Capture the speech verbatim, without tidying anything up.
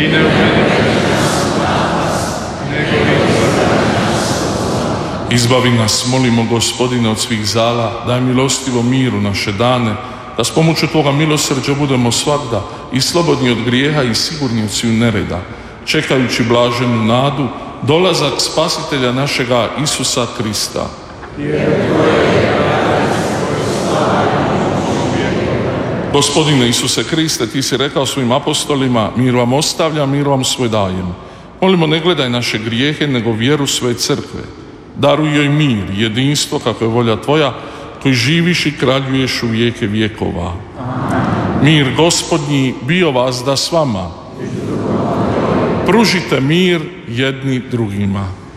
ne oprediti nego izbavi nas, molimo Gospodine, od svih zala, daj milostivo miru naše dane, da s pomoću Tvoga milosrđa budemo svagda i slobodni od grijeha i sigurni od sviju nereda, čekajući blaženu nadu, dolazak Spasitelja našega Isusa Krista. Gospodine Isuse Kriste, Ti si rekao svojim apostolima, mir vam ostavljam, mir vam svoj dajem. Molimo, ne gledaj naše grijehe, nego vjeru svoje crkve. Daruj joj mir, jedinstvo, kako je volja Tvoja, koji živiš i kraljuješ u vijeke vjekova. Amen. Mir Gospodnji bio vas da s vama. Pružite mir jedni drugima.